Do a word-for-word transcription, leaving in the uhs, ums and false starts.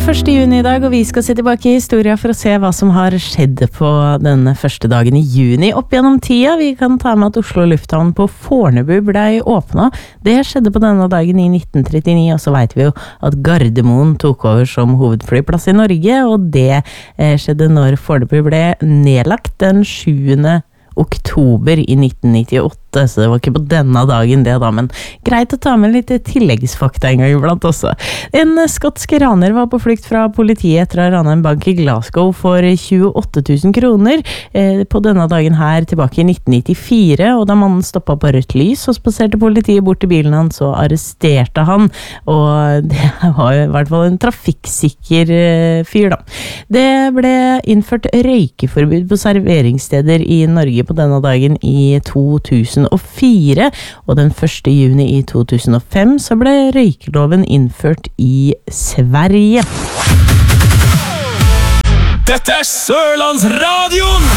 første juni i dag, og vi skal se tilbake i historien for å se hva som har skjedd på denne første dagen i juni. Opp gjennom tida, vi kan ta med at Oslo lufthavn på Fornebu ble åpnet. Det skjedde på denne dagen i nitten trettini, og så vet vi jo at Gardermoen tok over som hovedflyplass i Norge, og det skjedde når Fornebu ble nedlagt den sjuende oktober i nitten nittiåtte, så det var ikke på denne dagen det da, men greit å ta med litt tilleggsfakta en gang iblant også. En skotsk raner var på flukt fra politiet etter å rane en bank i Glasgow for tjueåtte tusen kroner eh, på denne dagen her tilbake i nitten nittifire, og da mannen stoppet på rødt lys, så spaserte politiet bort til bilen hans og arresterte han, og det var jo i hvert fall en trafikksikker eh, fyr da. Det ble innført røykeforbud på serveringssteder i Norge på denne dagen i to tusen og fire, og den første juni i to tusen og fem så ble røykeloven innført i Sverige. Dette er Sørlandsradion!